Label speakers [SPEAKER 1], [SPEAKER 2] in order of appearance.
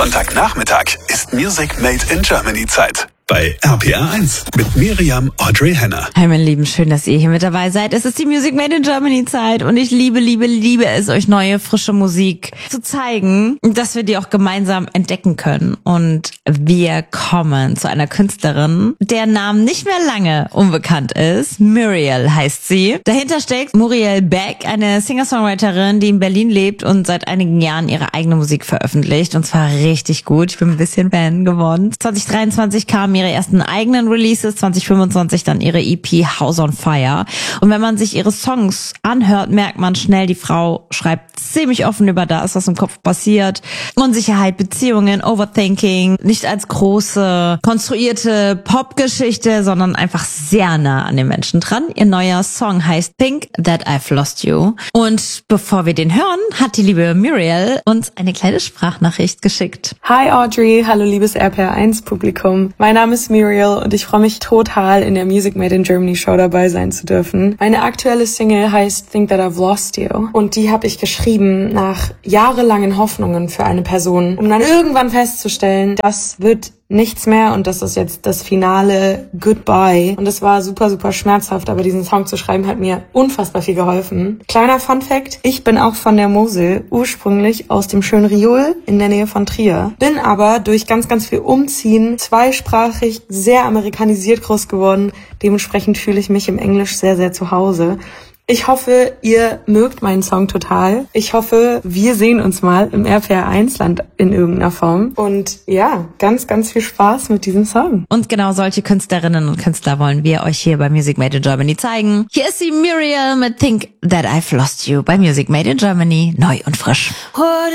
[SPEAKER 1] Sonntagnachmittag ist Music Made in Germany Zeit. Bei RPR1 mit Miriam Audrey Henner.
[SPEAKER 2] Hi meine Lieben, schön, dass ihr hier mit dabei seid. Es ist die Music Made in Germany Zeit und ich liebe es, euch neue, frische Musik zu zeigen, dass wir die auch gemeinsam entdecken können. Und wir kommen zu einer Künstlerin, deren Name nicht mehr lange unbekannt ist. Muriel heißt sie. Dahinter steckt Muriel Beck, eine Singer-Songwriterin, die in Berlin lebt und seit einigen Jahren ihre eigene Musik veröffentlicht. Und zwar richtig gut. Ich bin ein bisschen Fan geworden. 2023 kamen ihre ersten eigenen Releases, 2025 dann ihre EP House on Fire. Und wenn man sich ihre Songs anhört, merkt man schnell, die Frau schreibt ziemlich offen über das, was im Kopf passiert. Unsicherheit, Beziehungen, Overthinking, nicht als große, konstruierte Popgeschichte, sondern einfach sehr nah an den Menschen dran. Ihr neuer Song heißt Think That I've Lost You. Und bevor wir den hören, hat die liebe Muriel uns eine kleine Sprachnachricht geschickt.
[SPEAKER 3] Hi Audrey, hallo liebes RPR1 Publikum. Mein Name ist Muriel und ich freue mich total, in der Music Made in Germany Show dabei sein zu dürfen. Meine aktuelle Single heißt Think That I've Lost You und die habe ich geschrieben nach jahrelangen Hoffnungen für eine Person, um dann irgendwann festzustellen, das wird nichts mehr und das ist jetzt das finale Goodbye. Und es war super, super schmerzhaft, aber diesen Song zu schreiben hat mir unfassbar viel geholfen. Kleiner Funfact, ich bin auch von der Mosel, ursprünglich aus dem schönen Riol in der Nähe von Trier. Bin aber durch ganz, ganz viel Umziehen zweisprachig, sehr amerikanisiert groß geworden. Dementsprechend fühle ich mich im Englisch sehr, sehr zu Hause. Ich hoffe, ihr mögt meinen Song total. Ich hoffe, wir sehen uns mal im RPR1-Land in irgendeiner Form. Und ja, ganz, ganz viel Spaß mit diesem Song.
[SPEAKER 2] Und genau solche Künstlerinnen und Künstler wollen wir euch hier bei Music Made in Germany zeigen. Hier ist sie Muriel mit Think That I've Lost You bei Music Made in Germany. Neu und frisch.